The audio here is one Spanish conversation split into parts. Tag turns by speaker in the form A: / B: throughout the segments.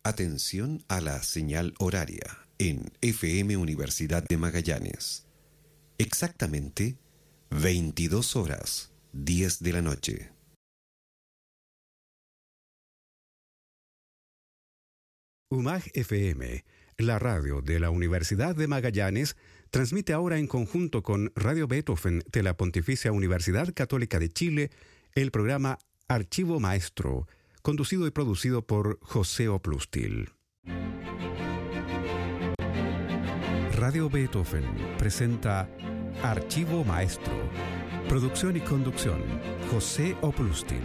A: Atención a la señal horaria en FM Universidad de Magallanes. Exactamente 22 horas, 10 de la noche.
B: UMAG FM, la radio de la Universidad de Magallanes, transmite ahora en conjunto con Radio Beethoven de la Pontificia Universidad Católica de Chile el programa Archivo Maestro, conducido y producido por José Oplustil. Radio Beethoven presenta Archivo Maestro. Producción y conducción, José Oplustil.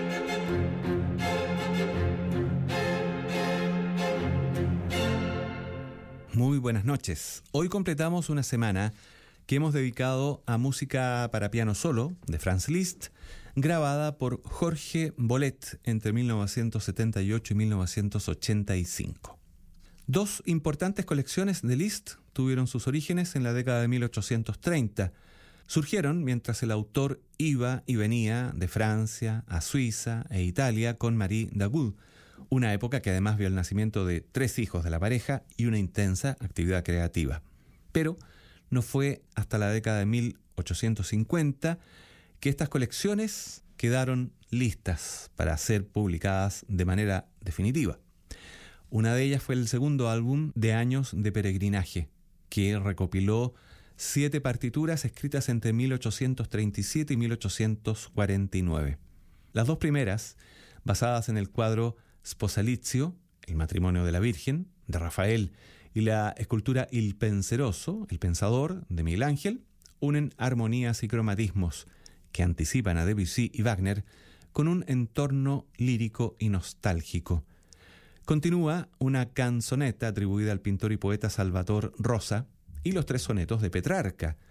C: Muy buenas noches. Hoy completamos una semana que hemos dedicado a música para piano solo de Franz Liszt, grabada por Jorge Bolet entre 1978 y 1985. Dos importantes colecciones de Liszt tuvieron sus orígenes en la década de 1830. Surgieron mientras el autor iba y venía de Francia a Suiza e Italia con Marie Dagoud, una época que además vio el nacimiento de 3 hijos de la pareja y una intensa actividad creativa. Pero no fue hasta la década de 1850 que estas colecciones quedaron listas para ser publicadas de manera definitiva. Una de ellas fue el segundo álbum de Años de Peregrinaje, que recopiló 7 partituras escritas entre 1837 y 1849. Las 2 primeras, basadas en el cuadro Sposalizio, el matrimonio de la Virgen, de Rafael, y la escultura Il Penseroso, el Pensador, de Miguel Ángel, unen armonías y cromatismos que anticipan a Debussy y Wagner con un entorno lírico y nostálgico. Continúa una canzoneta atribuida al pintor y poeta Salvator Rosa y los 3 sonetos de Petrarca,